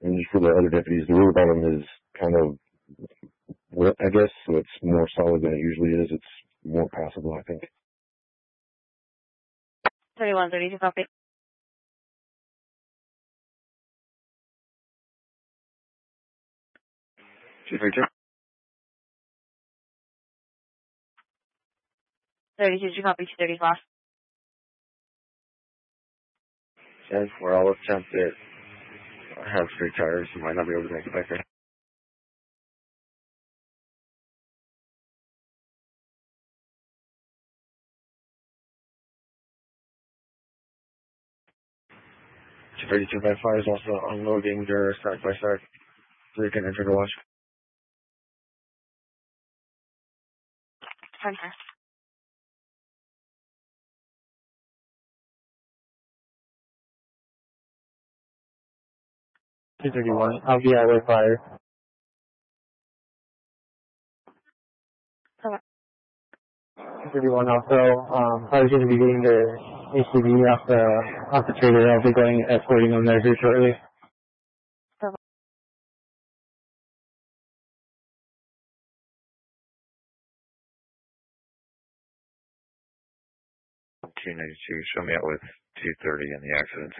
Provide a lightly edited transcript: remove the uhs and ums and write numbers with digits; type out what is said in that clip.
And just for the other deputies, the rear bottom is kind of wet, I guess, so it's more solid than it usually is. It's more passable, I think. 3132, copy. Chief Richard. 32, copy, 235. And we're all attempt it. I have 3 tires, you might not be able to make it back there. Chief 3255 is also unloading their side by side, so you can enter the watch. Center. 231, I'll be at with fire. Hello. 231 also, I was going to be getting the ACV off the trailer. I'll be going escorting them there here shortly. 292, show me out with 230 in the accident.